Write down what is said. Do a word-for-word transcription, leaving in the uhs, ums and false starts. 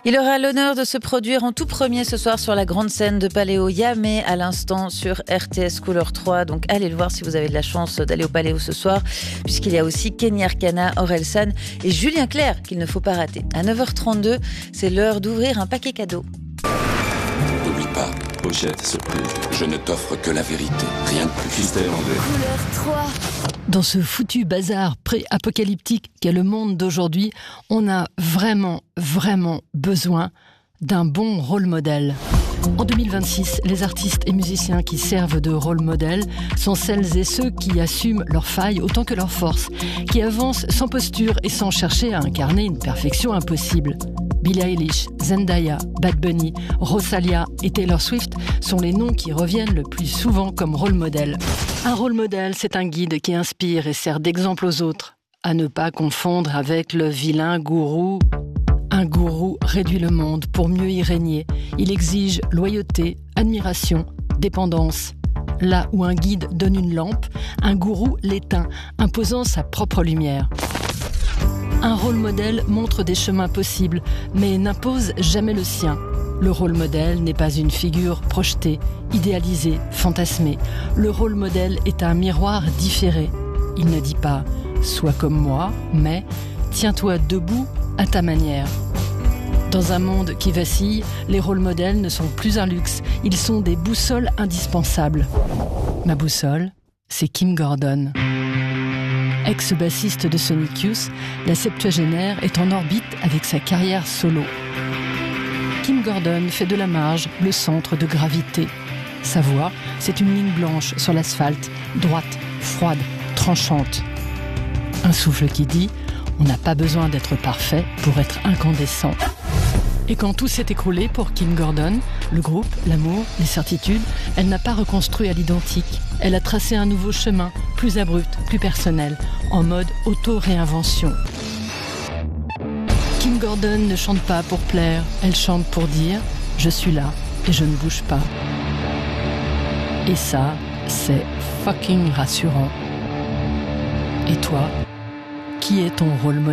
Il aura l'honneur de se produire en tout premier ce soir sur la grande scène de Paléo Yamé à l'instant sur R T S Couleur trois. Donc allez le voir si vous avez de la chance d'aller au Paléo ce soir, puisqu'il y a aussi Kenny Arcana, Orelsan et Julien Clerc qu'il ne faut pas rater. À neuf heures trente-deux, c'est l'heure d'ouvrir un paquet cadeau. N'oublie pas, pochette surprise. Je ne t'offre que la vérité, rien de plus. Christelle André. Couleur trois. Dans ce foutu bazar pré-apocalyptique qu'est le monde d'aujourd'hui, on a vraiment, vraiment besoin d'un bon rôle modèle. En deux mille vingt-six, les artistes et musiciens qui servent de rôle modèle sont celles et ceux qui assument leurs failles autant que leurs forces, qui avancent sans posture et sans chercher à incarner une perfection impossible. Billie Eilish, Zendaya, Bad Bunny, Rosalia et Taylor Swift sont les noms qui reviennent le plus souvent comme rôle modèle. Un rôle modèle, c'est un guide qui inspire et sert d'exemple aux autres, à ne pas confondre avec le vilain gourou. Un gourou réduit le monde pour mieux y régner. Il exige loyauté, admiration, dépendance. Là où un guide donne une lampe, un gourou l'éteint, imposant sa propre lumière. Un rôle modèle montre des chemins possibles, mais n'impose jamais le sien. Le rôle modèle n'est pas une figure projetée, idéalisée, fantasmée. Le rôle modèle est un miroir différé. Il ne dit pas « sois comme moi », mais « tiens-toi debout à ta manière ». Dans un monde qui vacille, les rôles modèles ne sont plus un luxe, ils sont des boussoles indispensables. Ma boussole, c'est Kim Gordon. Ex-bassiste de Sonic Youth, la septuagénaire est en orbite avec sa carrière solo. Kim Gordon fait de la marge le centre de gravité. Sa voix, c'est une ligne blanche sur l'asphalte, droite, froide, tranchante. Un souffle qui dit « on n'a pas besoin d'être parfait pour être incandescent ». Et quand tout s'est écroulé pour Kim Gordon, le groupe, l'amour, les certitudes, elle n'a pas reconstruit à l'identique. Elle a tracé un nouveau chemin, plus abrupt, plus personnel, en mode auto-réinvention. Kim Gordon ne chante pas pour plaire, elle chante pour dire « je suis là et je ne bouge pas ». Et ça, c'est fucking rassurant. Et toi, qui est ton rôle modèle ?